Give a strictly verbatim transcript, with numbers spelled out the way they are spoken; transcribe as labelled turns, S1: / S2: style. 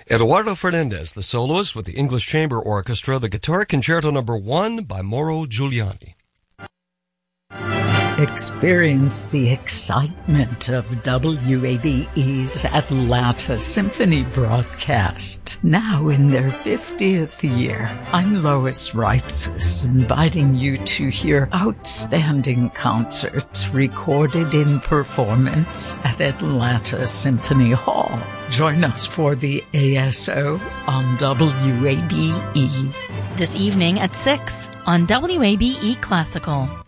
S1: Eduardo Fernandez, the soloist with the English Chamber Orchestra, the Guitar Concerto Number One by Mauro Giuliani.
S2: Experience the excitement of W A B E's Atlanta Symphony broadcast, now in their fiftieth year. I'm Lois Reitzes, inviting you to hear outstanding concerts recorded in performance at Atlanta Symphony Hall. Join us for the A S O on W A B E.
S3: This evening at six on W A B E Classical.